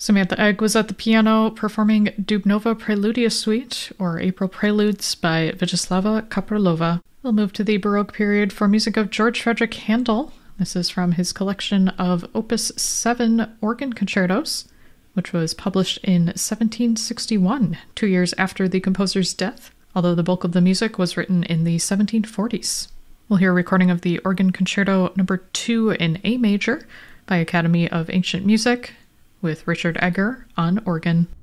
Samantha Egg was at the piano performing Dubnova Preludia Suite, or April Preludes, by Vyacheslava Kapralova. We'll move to the Baroque period for music of George Frederick Handel. This is from his collection of Opus 7 organ concertos, which was published in 1761, 2 years after the composer's death, although the bulk of the music was written in the 1740s. We'll hear a recording of the Organ Concerto No. 2 in A major by Academy of Ancient Music, with Richard Egger on organ.